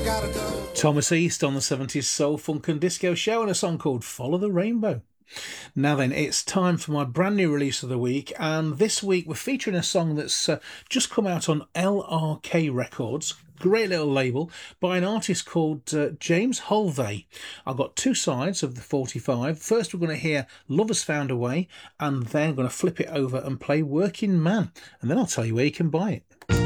Thomas East on the 70s Soul, Funk and Disco Show, and a song called Follow the Rainbow. Now then, it's time for my brand new release of the week, and this week we're featuring a song that's just come out on LRK Records, great little label, by an artist called James Holvey. I've got two sides of the 45. First we're going to hear Lovers Found a Way, and then I'm going to flip it over and play Working Man, and then I'll tell you where you can buy it.